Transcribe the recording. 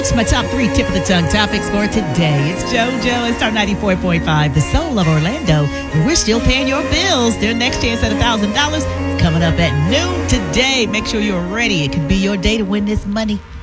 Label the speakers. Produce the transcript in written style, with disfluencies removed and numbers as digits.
Speaker 1: Next, my top 3 tip of the tongue topics for today. It's JoJo and Star 94.5, the soul of Orlando. And we're still paying your bills. Their next chance at $1,000 is coming up at noon today. Make sure you're ready. It could be your day to win this money.